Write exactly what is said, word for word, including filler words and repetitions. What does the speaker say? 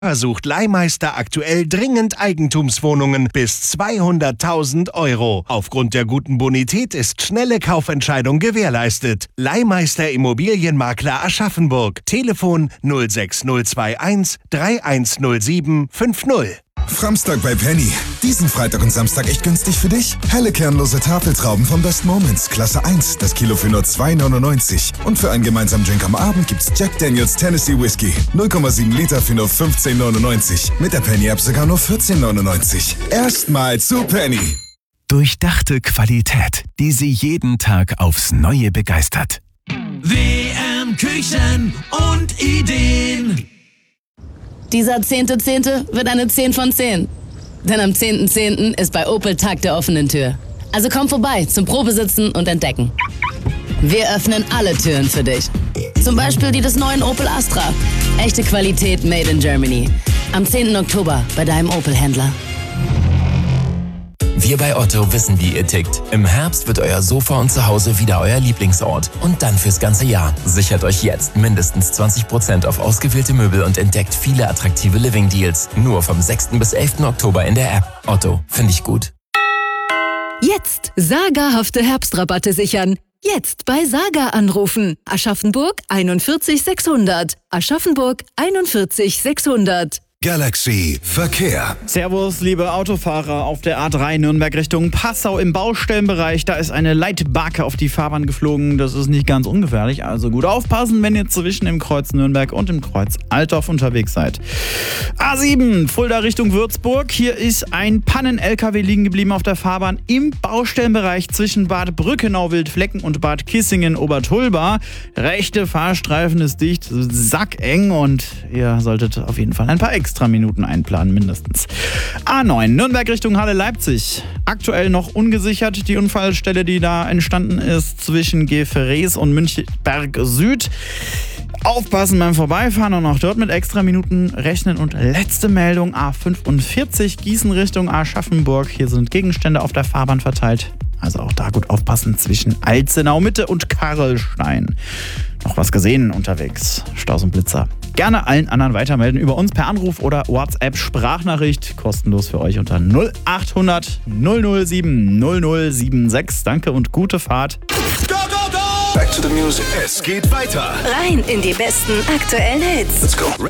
Sucht Leihmeister aktuell dringend Eigentumswohnungen bis zweihunderttausend Euro. Aufgrund der guten Bonität ist schnelle Kaufentscheidung gewährleistet. Leihmeister Immobilienmakler Aschaffenburg. Telefon null sechs null zwei eins drei eins null sieben fünf null. Framstag bei Penny. Diesen Freitag und Samstag echt günstig für dich? Helle kernlose Tafeltrauben von Best Moments, Klasse eins, das Kilo für nur zwei neunundneunzig. Und für einen gemeinsamen Drink am Abend gibt's Jack Daniels Tennessee Whiskey. null Komma sieben Liter für nur fünfzehn neunundneunzig. Mit der Penny-App sogar nur vierzehn neunundneunzig. Erstmal zu Penny. Durchdachte Qualität, die Sie jeden Tag aufs Neue begeistert. W M Küchen und Ideen. Dieser zehnte zehnte wird eine zehn von zehn. Denn am zehnten zehnten ist bei Opel Tag der offenen Tür. Also komm vorbei zum Probesitzen und Entdecken. Wir öffnen alle Türen für dich. Zum Beispiel die des neuen Opel Astra. Echte Qualität made in Germany. Am zehnten Oktober bei deinem Opel-Händler. Wir bei Otto wissen, wie ihr tickt. Im Herbst wird euer Sofa und Zuhause wieder euer Lieblingsort. Und dann fürs ganze Jahr. Sichert euch jetzt mindestens zwanzig Prozent auf ausgewählte Möbel und entdeckt viele attraktive Living-Deals. Nur vom sechsten bis elften Oktober in der App. Otto, finde ich gut. Jetzt sagerhafte Herbstrabatte sichern. Jetzt bei Saga anrufen. Aschaffenburg einundvierzig sechshundert. Aschaffenburg einundvierzig sechshundert. Galaxy Verkehr. Servus, liebe Autofahrer auf der A drei Nürnberg Richtung Passau im Baustellenbereich. Da ist eine Leitbarke auf die Fahrbahn geflogen. Das ist nicht ganz ungefährlich, also gut aufpassen, wenn ihr zwischen dem Kreuz Nürnberg und dem Kreuz Altdorf unterwegs seid. A sieben, Fulda Richtung Würzburg. Hier ist ein Pannen-L K W liegen geblieben auf der Fahrbahn im Baustellenbereich zwischen Bad Brückenau-Wildflecken und Bad Kissingen-Obertulba. Rechte Fahrstreifen ist dicht, sackeng und ihr solltet auf jeden Fall ein paar extra Extra Minuten einplanen, mindestens. A neun, Nürnberg Richtung Halle-Leipzig. Aktuell noch ungesichert die Unfallstelle, die da entstanden ist zwischen Gefrees und Münchberg Süd. Aufpassen beim Vorbeifahren und auch dort mit extra Minuten rechnen. Und letzte Meldung, A fünfundvierzig, Gießen Richtung Aschaffenburg. Hier sind Gegenstände auf der Fahrbahn verteilt. Also auch da gut aufpassen zwischen Alzenau Mitte und Karlstein. Noch was gesehen unterwegs? Staus und Blitzer. Gerne allen anderen weitermelden über uns per Anruf oder WhatsApp-Sprachnachricht. Kostenlos für euch unter null achthundert null null sieben null null sieben sechs. Danke und gute Fahrt. Go, go, go! Back to the music. Es geht weiter. Rein in die besten aktuellen Hits. Let's go.